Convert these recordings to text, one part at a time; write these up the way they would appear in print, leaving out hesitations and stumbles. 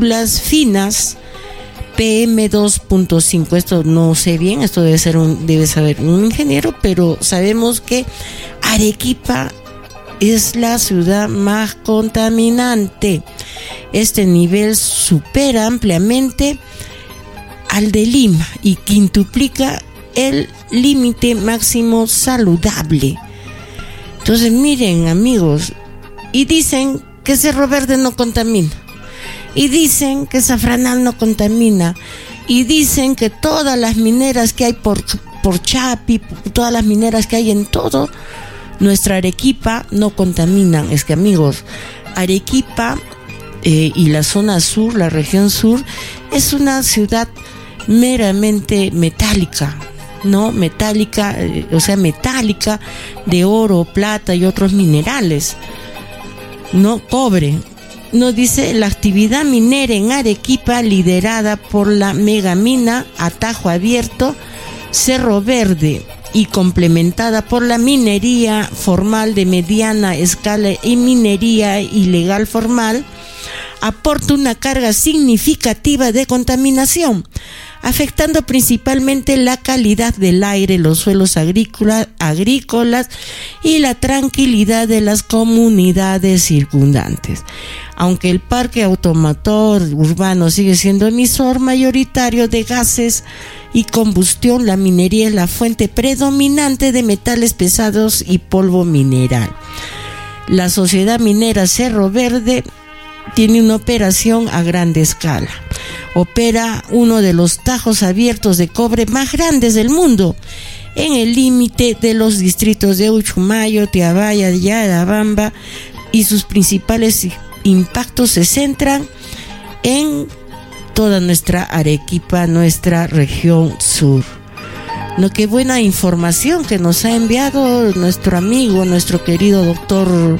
partículas finas PM2.5. Esto no sé bien, esto debe saber un ingeniero, pero sabemos que Arequipa es la ciudad más contaminante. Este nivel supera ampliamente al de Lima y quintuplica el límite máximo saludable. Entonces miren, amigos, y dicen que Cerro Verde no contamina, y dicen que Zafranal no contamina, y dicen que todas las mineras que hay por Chapi, todas las mineras que hay en todo nuestra Arequipa no contaminan. Es que, amigos, Arequipa y la zona sur, la región sur, es una ciudad meramente metálica, ¿no? Metálica, metálica de oro, plata y otros minerales, no cobre. Nos dice la actividad minera en Arequipa, liderada por la megamina Atajo Abierto, Cerro Verde, y complementada por la minería formal de mediana escala y minería ilegal formal, aporta una carga significativa de contaminación, afectando principalmente la calidad del aire, los suelos agrícolas y la tranquilidad de las comunidades circundantes. Aunque el parque automotor urbano sigue siendo emisor mayoritario de gases y combustión, la minería es la fuente predominante de metales pesados y polvo mineral. La sociedad minera Cerro Verde tiene una operación a gran escala. Opera uno de los tajos abiertos de cobre más grandes del mundo, en el límite de los distritos de Uchumayo, Tiabaya, Yarabamba, y sus principales impactos se centran en toda nuestra Arequipa, nuestra región sur. No, qué buena información que nos ha enviado nuestro amigo, nuestro querido doctor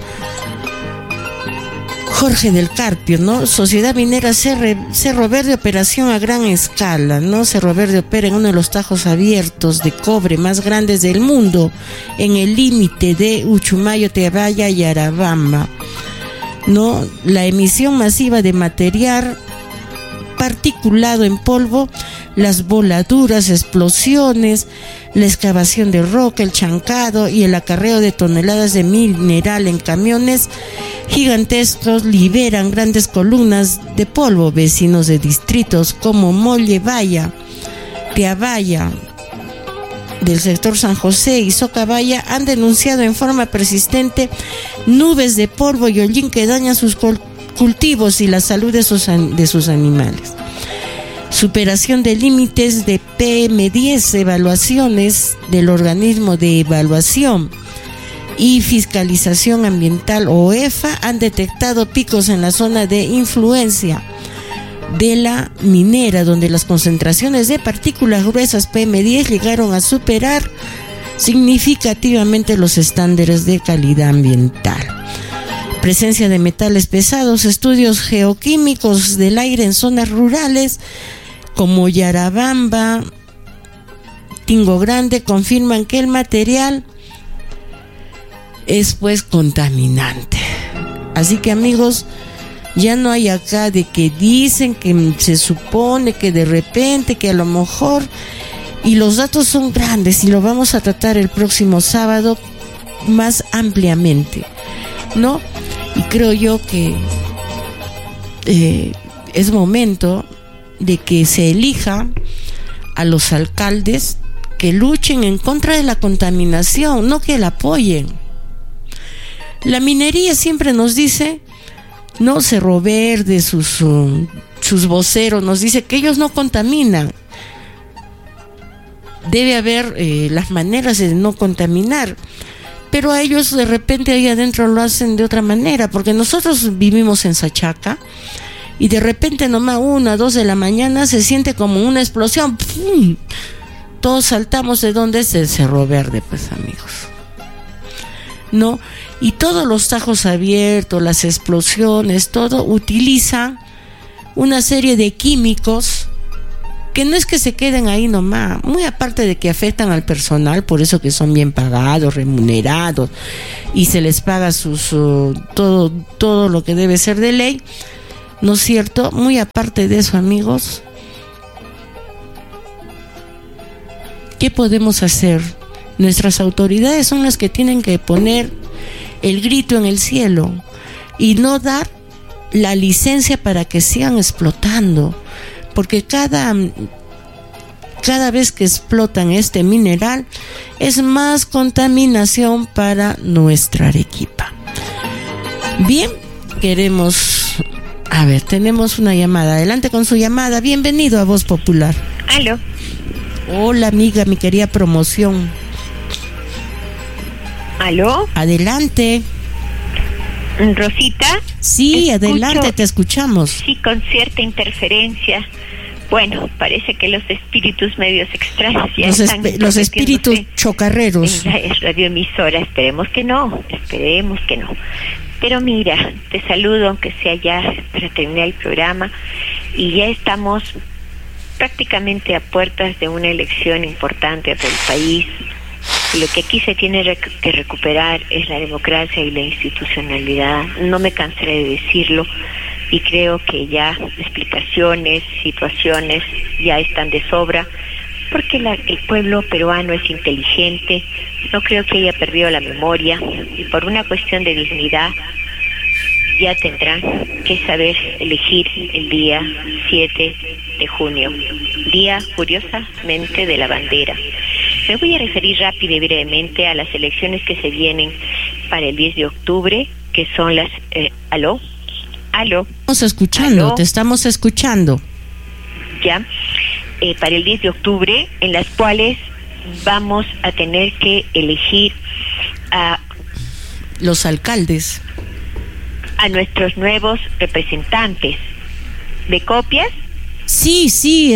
Jorge del Carpio, ¿no? Sociedad Minera Cerro Verde, operación a gran escala, ¿no? Cerro Verde opera en uno de los tajos abiertos de cobre más grandes del mundo, en el límite de Uchumayo, Tiabaya y Yarabamba, ¿no? La emisión masiva de material particulado en polvo, las voladuras, explosiones, la excavación de roca, el chancado y el acarreo de toneladas de mineral en camiones gigantescos liberan grandes columnas de polvo. Vecinos de distritos como Mollevaya, Tiabaya, del sector San José y Socabaya han denunciado en forma persistente nubes de polvo y hollín que dañan sus cultivos y la salud de sus animales. Superación de límites de PM10, evaluaciones del organismo de evaluación y fiscalización ambiental OEFA han detectado picos en la zona de influencia de la minera, donde las concentraciones de partículas gruesas PM10 llegaron a superar significativamente los estándares de calidad ambiental. Presencia de metales pesados, estudios geoquímicos del aire en zonas rurales como Yarabamba, Tingo Grande, confirman que el material es pues contaminante. Así que, amigos, ya no hay acá de que dicen, que se supone, que de repente, que a lo mejor, y los datos son grandes y lo vamos a tratar el próximo sábado más ampliamente, ¿no? Y creo yo que es momento de que se elija a los alcaldes que luchen en contra de la contaminación, no que la apoyen. La minería siempre nos dice, no, Cerro Verde, sus voceros nos dice que ellos no contaminan. Debe haber las maneras de no contaminar, pero a ellos de repente ahí adentro lo hacen de otra manera, porque nosotros vivimos en Sachaca y de repente nomás 1 a 2 de la mañana se siente como una explosión. ¡Pum! Todos saltamos. ¿De dónde es? El Cerro Verde, pues, amigos, ¿no? Y todos los tajos abiertos, las explosiones, todo utiliza una serie de químicos que no es que se queden ahí nomás, muy aparte de que afectan al personal, por eso que son bien pagados, remunerados, y se les paga todo lo que debe ser de ley. ¿no es cierto? Muy aparte de eso, amigos, ¿qué podemos hacer? Nuestras autoridades son las que tienen que poner el grito en el cielo y no dar la licencia para que sigan explotando, porque cada vez que explotan este mineral es más contaminación para nuestra Arequipa. Bien, tenemos una llamada. Adelante con su llamada. Bienvenido a Voz Popular. Aló. Hola, amiga, mi querida promoción. ¿Aló? Adelante. Rosita. Sí, adelante, te escuchamos. Sí, con cierta interferencia. Bueno, parece que los espíritus medios extraños ya los espíritus chocarreros. En la radioemisora, esperemos que no. Pero mira, te saludo, aunque sea ya para terminar el programa, y ya estamos prácticamente a puertas de una elección importante para el país. Lo que aquí se tiene que recuperar es la democracia y la institucionalidad. No me cansaré de decirlo, y creo que ya explicaciones, situaciones ya están de sobra, porque el pueblo peruano es inteligente, no creo que haya perdido la memoria, y por una cuestión de dignidad ya tendrán que saber elegir el día 7 de junio, día curiosamente de la bandera. Me voy a referir rápido y brevemente a las elecciones que se vienen para el 10 de octubre, que son las... ¿Aló? Estamos escuchando, ¿aló? Te estamos escuchando. Ya, para el 10 de octubre, en las cuales vamos a tener que elegir a... los alcaldes. A nuestros nuevos representantes. ¿Me copias? Sí,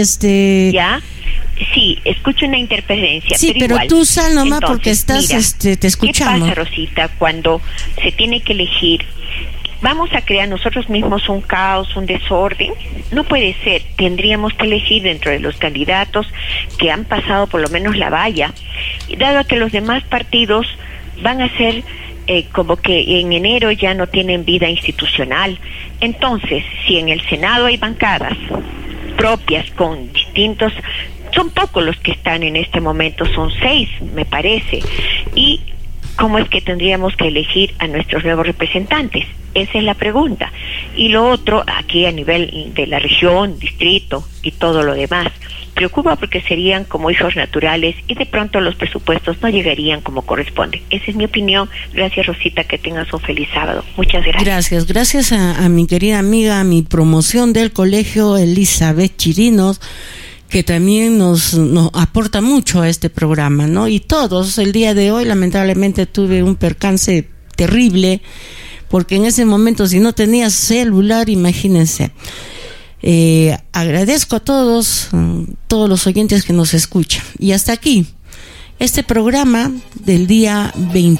¿Ya? Sí, escucho una interferencia. Sí, pero igual. Tú sal nomás. Entonces, porque estás, mira, te escuchamos. ¿Qué pasa, Rosita, cuando se tiene que elegir? ¿Vamos a crear nosotros mismos un caos, un desorden? No puede ser. Tendríamos que elegir dentro de los candidatos que han pasado por lo menos la valla. Dado que los demás partidos van a ser como que en enero ya no tienen vida institucional. Entonces, si en el Senado hay bancadas propias con distintos... Son pocos los que están en este momento, son 6, me parece. ¿Y cómo es que tendríamos que elegir a nuestros nuevos representantes? Esa es la pregunta. Y lo otro, aquí a nivel de la región, distrito y todo lo demás, preocupa porque serían como hijos naturales y de pronto los presupuestos no llegarían como corresponde. Esa es mi opinión. Gracias, Rosita, que tengas un feliz sábado. Muchas gracias. Gracias a mi querida amiga, a mi promoción del colegio, Elizabeth Chirinos, que también nos aporta mucho a este programa, ¿no? Y todos, el día de hoy, lamentablemente tuve un percance terrible, porque en ese momento, si no tenías celular, imagínense. Agradezco a todos los oyentes que nos escuchan. Y hasta aquí, este programa del día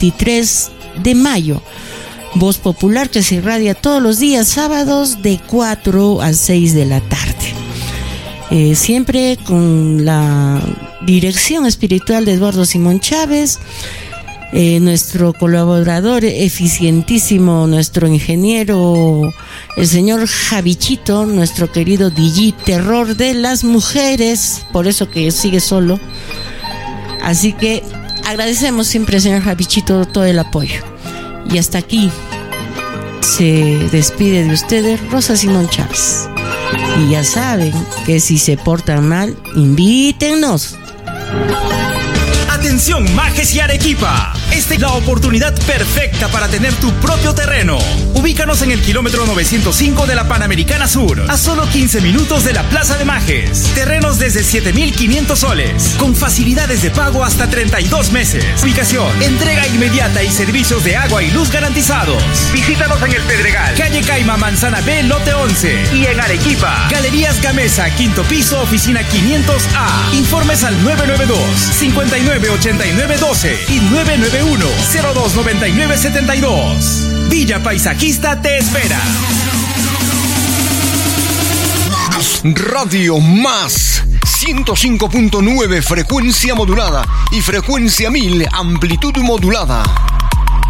23 de mayo. Voz Popular, que se irradia todos los días sábados de 4 a 6 de la tarde. Siempre con la dirección espiritual de Eduardo Simón Chávez, nuestro colaborador eficientísimo, nuestro ingeniero, el señor Javichito, nuestro querido DJ Terror de las mujeres, por eso que sigue solo. Así que agradecemos siempre, señor Javichito, todo el apoyo. Y hasta aquí se despide de ustedes Rosa Simón Chávez. Y ya saben que si se portan mal, invítennos. Atención, Majes y Arequipa. Esta es la oportunidad perfecta para tener tu propio terreno. Ubícanos en el kilómetro 905 de la Panamericana Sur, a solo 15 minutos de la Plaza de Majes. Terrenos desde 7.500 soles, con facilidades de pago hasta 32 meses. Ubicación, entrega inmediata y servicios de agua y luz garantizados. Visítanos en el Pedregal, calle Caima, Manzana B, lote 11. Y en Arequipa, Galerías Gamesa, quinto piso, oficina 500A. Informes al 992-598912 y 991-029972. Villa Paisajista te espera. Radio Más 105.9 frecuencia modulada y frecuencia 1000 amplitud modulada.